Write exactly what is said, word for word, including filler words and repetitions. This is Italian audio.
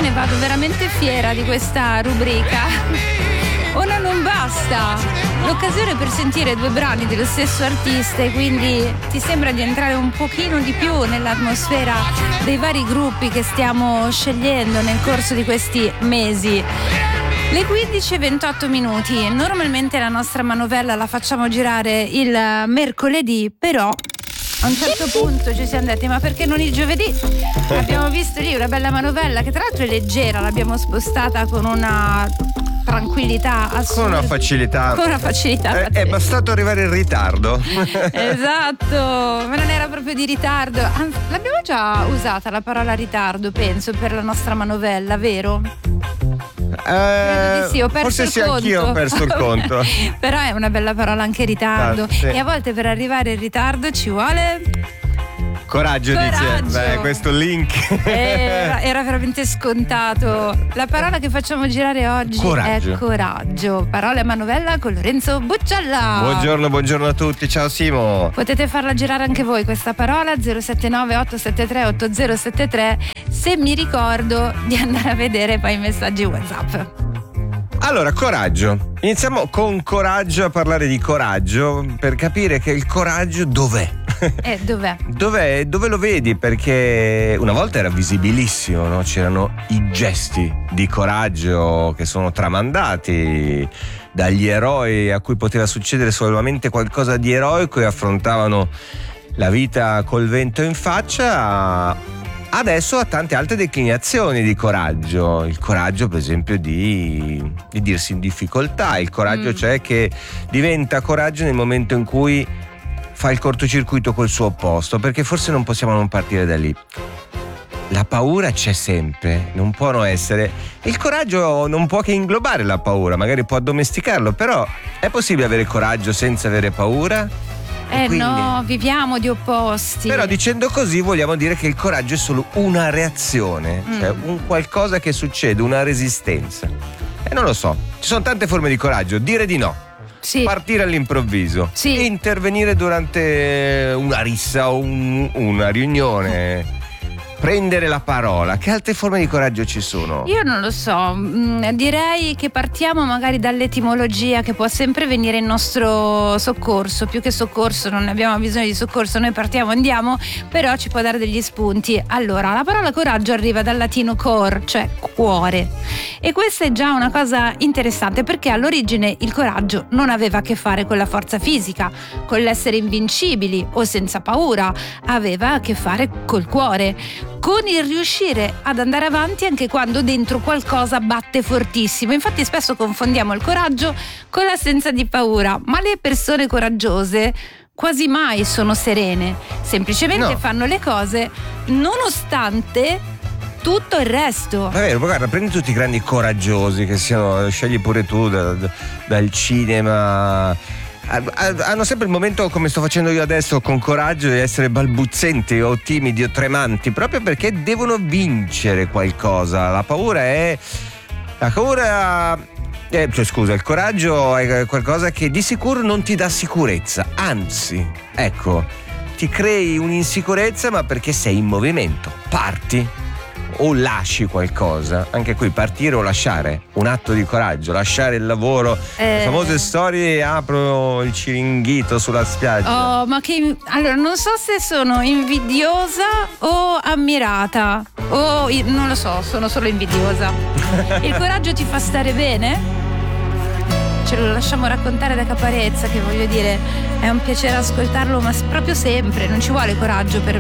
ne vado veramente fiera di questa rubrica. Ora non basta, l'occasione per sentire due brani dello stesso artista, e quindi ti sembra di entrare un pochino di più nell'atmosfera dei vari gruppi che stiamo scegliendo nel corso di questi mesi. Le quindici e ventotto minuti, normalmente la nostra manovella la facciamo girare il mercoledì, però a un certo punto ci siamo detti: ma perché non il giovedì? Abbiamo visto lì una bella manovella che tra l'altro è leggera, l'abbiamo spostata con una tranquillità assurda, con una facilità con una facilità è, è bastato arrivare in ritardo. Esatto, ma non era proprio di ritardo. Anzi, l'abbiamo già usata la parola ritardo, penso, per la nostra manovella, vero? Eh, sì, ho perso forse il sì, conto. anch'io ho perso il conto. Però è una bella parola anche ritardo. Ah, sì. E a volte per arrivare in ritardo ci vuole coraggio, coraggio. Dice. Beh, questo link era, era veramente scontato. La parola che facciamo girare oggi coraggio. è coraggio. Parola e manovella con Lorenzo Buccialla. Buongiorno, buongiorno a tutti. Ciao Simo. Potete farla girare anche voi questa parola zero sette nove otto sette tre otto zero sette tre, se mi ricordo di andare a vedere poi i messaggi WhatsApp. Allora, coraggio. Iniziamo con coraggio a parlare di coraggio, per capire che il coraggio dov'è? Eh, dov'è? Dov'è? Dove lo vedi? Perché una volta era visibilissimo, no? C'erano i gesti di coraggio che sono tramandati dagli eroi a cui poteva succedere solamente qualcosa di eroico e affrontavano la vita col vento in faccia. Adesso ha tante altre declinazioni di coraggio. Il coraggio, per esempio, di, di dirsi in difficoltà. Il coraggio, mm. cioè, che diventa coraggio nel momento in cui fa il cortocircuito col suo opposto, perché forse non possiamo non partire da lì. La paura c'è sempre, non può non essere. Il coraggio non può che inglobare la paura, magari può addomesticarlo, però è possibile avere coraggio senza avere paura? Eh quindi... no, viviamo di opposti. Però dicendo così vogliamo dire che il coraggio è solo una reazione, mm. cioè un qualcosa che succede, una resistenza. E non lo so, ci sono tante forme di coraggio. Dire di no, sì. partire all'improvviso, sì. intervenire durante una rissa o un, una riunione, prendere la parola. Che altre forme di coraggio ci sono? Io non lo so, mm, direi che partiamo magari dall'etimologia, che può sempre venire in nostro soccorso. Più che soccorso, non abbiamo bisogno di soccorso, noi partiamo, andiamo, però ci può dare degli spunti. Allora, la parola coraggio arriva dal latino cor, cioè cuore, e questa è già una cosa interessante, perché all'origine il coraggio non aveva a che fare con la forza fisica, con l'essere invincibili o senza paura, aveva a che fare col cuore, con il riuscire ad andare avanti anche quando dentro qualcosa batte fortissimo. Infatti spesso confondiamo il coraggio con l'assenza di paura, ma le persone coraggiose quasi mai sono serene, semplicemente no. fanno le cose nonostante tutto il resto. È vero, guarda, prendi tutti i grandi coraggiosi che siano, scegli pure tu da, da, dal cinema. Hanno sempre il momento, come sto facendo io adesso, con coraggio, di essere balbuzzenti o timidi o tremanti, proprio perché devono vincere qualcosa. La paura è la paura eh, cioè scusa, il coraggio è qualcosa che di sicuro non ti dà sicurezza, anzi, ecco, ti crei un'insicurezza, ma perché sei in movimento, parti o lasci qualcosa. Anche qui partire o lasciare, un atto di coraggio, lasciare il lavoro, eh... le famose storie, apro il ciringhito sulla spiaggia. Oh, ma che allora non so se sono invidiosa o ammirata, o non lo so, sono solo invidiosa. Il coraggio ti fa stare bene? Ce lo lasciamo raccontare da Caparezza, che voglio dire è un piacere ascoltarlo, ma proprio sempre, non ci vuole coraggio per